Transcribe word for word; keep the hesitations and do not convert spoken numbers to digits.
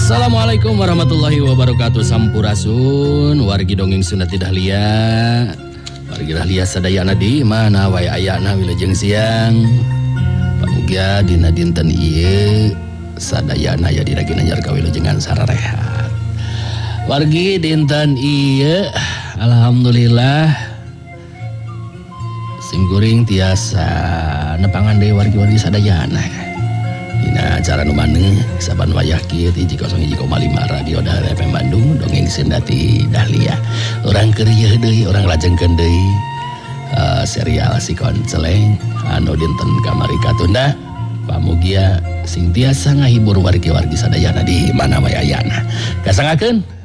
Assalamualaikum warahmatullahi wabarakatuh. Sampurasun wargi dongeng Sunda Dahlia. Wargi Dahlia sadayana di mana wae ayana wilujeng siang. Pamugia dina dinten ieu sadayana ya diragina nyer ka wilujengan sararehat. Wargi dinten ieu alhamdulillah sing guring tiasa nepangan deui wargi-wargi sadayana. Dina acara nu maneh saban wayah kieu ti hiji kosong hiji koma lima Radio Dahlia F M Bandung dongeng Sendati Dahlia. Urang keur ieu deui, urang lajengkeun deui uh, serial si Konceleng anu dinten kamari katunda pamugia sing tiasa ngahibur wargi-wargi sadayana di mana wae ayana. Kasangakeun